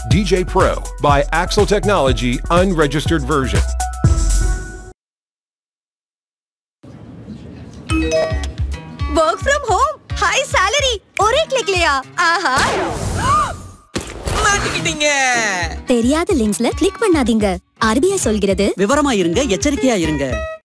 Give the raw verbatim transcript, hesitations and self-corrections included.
D J Pro by Axel Technology unregistered version. Work from home, high salary, ஒரே கிளிக்லயா? ஆஹா! மாட்டிக்கிட்டீங்க. தெரியாத லிங்க்ஸ்ல click பண்ணாதீங்க. R B ஐ சொல்கிறது விவரமா இருங்க, எச்சரிக்கையா இருங்க.